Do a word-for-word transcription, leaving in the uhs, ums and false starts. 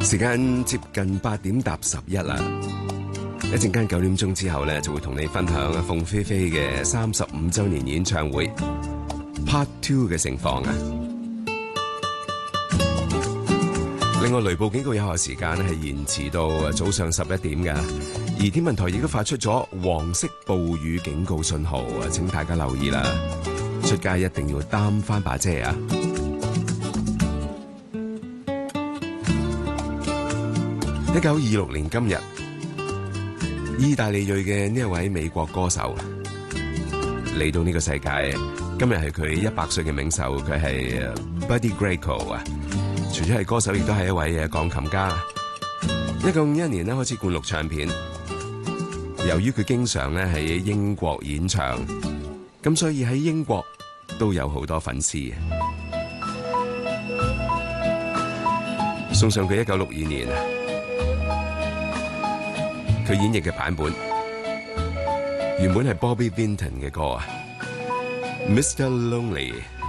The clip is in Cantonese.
時間接近八點搭十一啦，一陣間九點鐘之後咧，就會同你分享鳳飛飛嘅三十五週年演唱會 Part Two 嘅情況啊。另外，雷暴警告有效時間咧係延遲到早上十一點嘅，而天文台亦都發出咗黃色暴雨警告信號啊，請大家留意啦，出街一定要擔翻把遮啊！一九二六年今日，意大利裔嘅呢一位美國歌手嚟到呢個世界。今日係佢一百歲嘅冥壽，佢係 Buddy Greco 啊。除咗係歌手，亦都係一位嘅鋼琴家。一九五一年咧開始灌錄唱片，由於佢經常咧喺英國演唱，咁所以喺英國都有好多粉絲。送上佢一九六二年佢演繹嘅版本，原本係 Bobby Vinton 嘅歌啊 ，Mister Lonely。